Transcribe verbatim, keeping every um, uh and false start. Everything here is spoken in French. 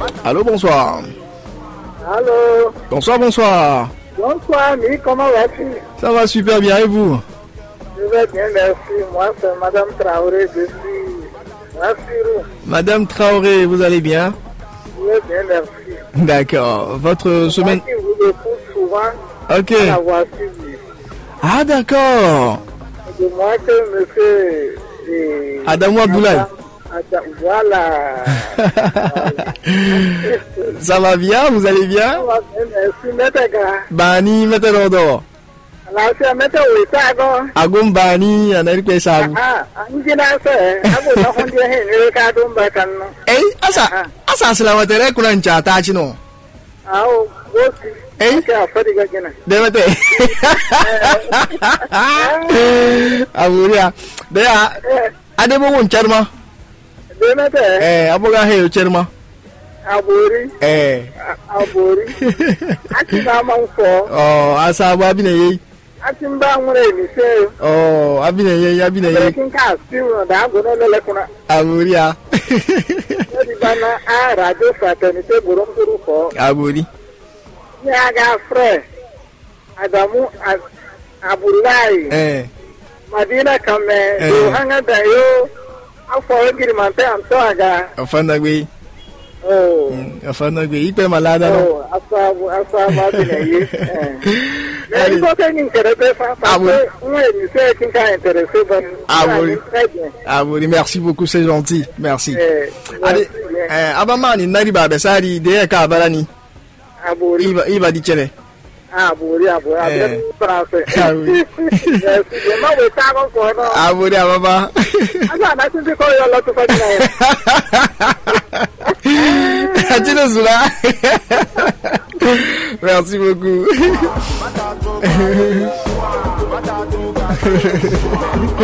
Allô, bonsoir. Allô. Bonsoir, bonsoir. Bonsoir, ami, comment vas-tu? Ça va super bien, et vous? Je vais bien, merci. Moi, c'est Madame Traoré, je suis Nassirou. Madame Traoré, vous allez bien? Je vais bien, merci. D'accord. Votre semaine... Moi qui vous écoute souvent Ok. à la voiture. Ah, d'accord. De moi que monsieur... eh, Adamou Abdoulaye. Adam- Voilà. Ça va bien, vous allez Ça bien? va bien, merci. Météga. Bani, Meterodo. Alors, c'est Météo Itago. Agum Bani, Anarik Sabu. Ah, Angina, c'est. Abu Nahundi, Henry Kadumbakan. Eh, asa, asa Salamatere Kulancha, Tachino. Ah, Bosi. Eh? Okay, I'll put it again. Demete. Aburia. Dea, Ademo Charma. Demete, Eh, Aboga Hail Charma. Aburi, Eh. Aburi. Atimba Manfo, Oh, asa Babine. Atimba Mure, say, Oh, Abine, Abine. Breaking Cast, still, the Agona Lecuna, Aburia. Bana, ah, Radio Fraternity, Burunguru for Aburi. Yaga Fre, Adamu, Abulai, Eh. Madina Kame, Eh. Yohanga Dayo, Afo Girimante, and Toaga. Afanagwe. Oh. Afanagwe. Ipe malada no. Oh, asabu asabu abinaye. Mais il faut que nous intéressions parce que moi je sais qui est intéressé par Ah oui. très bien. Ah oui, merci beaucoup, c'est gentil. Merci. Eh, Allez, eh, Abamani, Nariba, Besari, Deka Barani. Abori, Iba, Iba di Chele. abori, abori, abori, français. Ah oui. Merci. Je m'en vais pas encore. Non. Aburi, Ababa. Ah, na tu sais quoi il y a là tout ça. Atile Zula. Merci beaucoup.